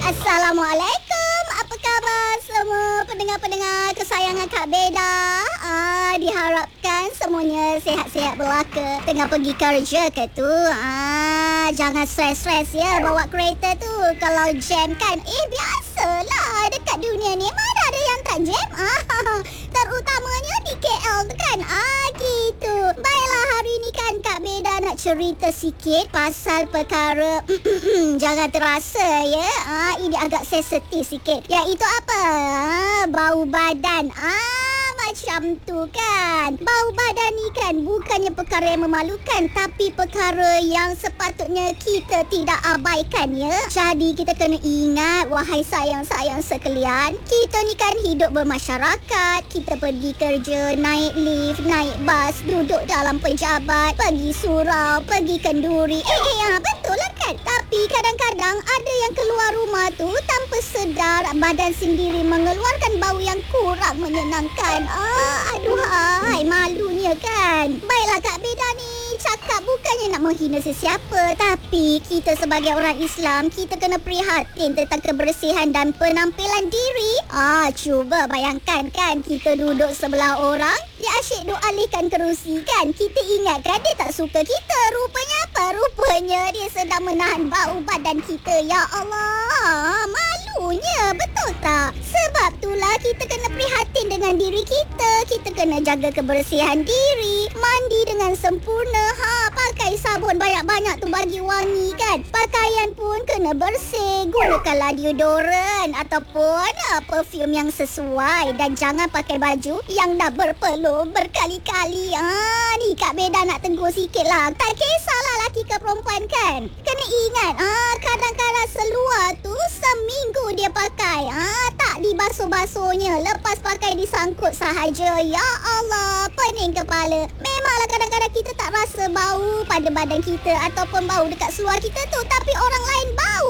Assalamualaikum. Apa khabar semua pendengar-pendengar kesayangan Kak Beda? Diharapkan semuanya sihat-sihat belaka. Tengah pergi kerja ke tu? Jangan stres-stres ya bawa kereta tu. Kalau jam kan, biasalah dekat dunia ni. Mana ada yang tak jam? Terutamanya di KL tu kan? Gitu. Baiklah, hari ni kan Kak Beda nak cerita sikit pasal perkara jangan terasa ya. Ini agak sensitif sikit. Iaitu apa? Bau badan. Macam tu kan. Bau badan ni kan bukannya perkara yang memalukan, tapi perkara yang sepatutnya kita tidak abaikan ya. Jadi kita kena ingat, wahai sayang-sayang sekalian, kita ni kan hidup bermasyarakat. Kita pergi kerja, naik lift, naik bas, duduk dalam pejabat, pergi surau, pergi kenduri. Betul lah kan? Tapi kadang-kadang ada yang keluar rumah tu tanpa sedar badan sendiri mengeluarkan bau yang kurang menyenangkan. Aduhai, malunya kan. Baiklah, Kak Beda ni cakap bukannya nak menghina sesiapa, tapi kita sebagai orang Islam, kita kena prihatin tentang kebersihan dan penampilan diri. Cuba bayangkan kan, kita duduk sebelah orang, dia asyik duk alihkan kerusi kan. Kita ingatkan dia tak suka kita. Rupanya apa? Rupanya dia sedang menahan bau badan kita. Ya Allah, malunya, betul tak? Sebab itulah kita kena prihatin dengan diri kita. Kita kena jaga kebersihan diri, mandi dengan sempurna. Pakai sabun banyak-banyak tu bagi wangi kan. Pakaian pun kena bersih. Gunakanlah deodoran ataupun perfume yang sesuai. Dan jangan pakai baju yang dah berpeluh berkali-kali. Ni Kak Beda nak tegur sikit lah. Tak kisahlah laki ke perempuan kan. Kena ingat, kadang-kadang seluar tu seminggu dia pakai. Tak dibasuh-basuhnya. Lepas pakai disangkut sahaja. Ya Allah, pening kepala. Memanglah kadang-kadang kita tak rasa bau pada badan kita ataupun bau dekat seluar kita tu, tapi orang lain bau.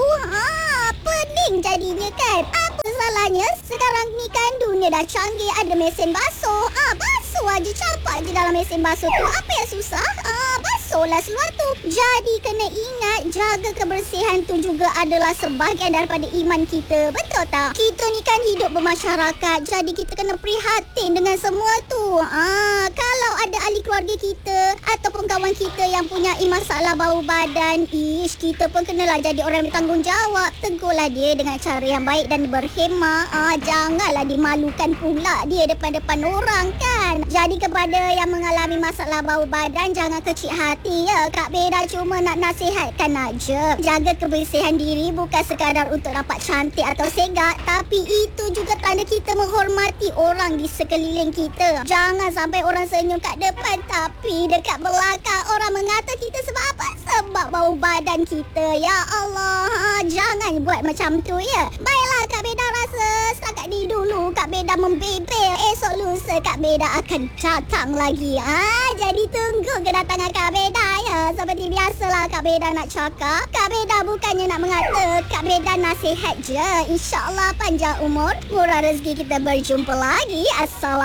Pening jadinya kan. Apa salahnya? Sekarang ni kan dunia dah canggih, ada mesin basuh. Basuh aja, campak je dalam mesin basuh tu. Apa yang susah? Basuhlah seluar tu. Jadi kena ingat, jaga kebersihan tu juga adalah sebahagian daripada iman kita. Betul tak? Kita ni kan hidup bermasyarakat, jadi kita kena prihatin dengan semua tu. Kalau ada ahli keluarga kita ataupun kawan kita yang punya masalah bau badan, kita pun kenalah jadi orang bertanggungjawab. Tegurlah dia dengan cara yang baik dan berhemah. Janganlah dimalukan pula dia depan-depan orang kan. Jadi kepada yang mengalami masalah bau badan, jangan kecil hati ya. Kak Beda cuma nak nasihatkan aja. Jaga kebersihan diri bukan sekadar untuk nampak cantik atau segak, tapi itu juga tanda kita menghormati orang di sekeliling kita. Jangan sampai orang senyum kat depan, tapi dekat belakang orang mengata kita sebab apa? Sebab bau badan kita. Ya Allah, jangan buat macam tu ya. Baiklah, Kak Beda rasa setakat ni dulu Kak Beda membebel. Esok lusa Kak Beda akan datang lagi. Jadi tunggu kedatangan Kak Beda ya. Seperti biasalah Kak Beda nak cakap, Kak Beda bukannya nak mengata, Kak Beda nasihat je. InsyaAllah panjang umur, murah rezeki, kita berjumpa lagi. Assalamualaikum.